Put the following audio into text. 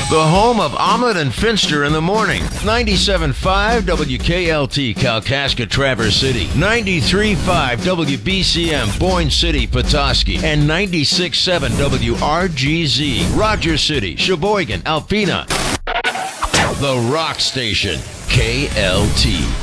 The home of Ahmed and Finster in the morning. 97.5 WKLT Kalkaska Traverse City. 93.5 WBCM Boyne City Petoskey. And 96.7 WRGZ Rogers City, Sheboygan, Alpena. The Rock Station. KLT.